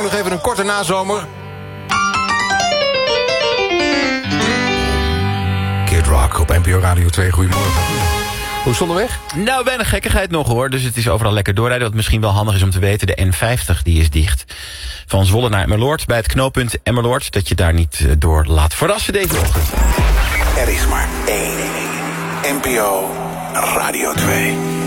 Nog even een korte nazomer. Kid Rock op NPO Radio 2, goedemorgen. Hoe is het onderweg? Nou, weinig gekkigheid nog hoor. Dus het is overal lekker doorrijden. Wat misschien wel handig is om te weten, de N50 die is dicht. Van Zwolle naar Emmeloord, bij het knooppunt Emmeloord. Dat je daar niet door laat verrassen deze ochtend. Er is maar één NPO Radio 2.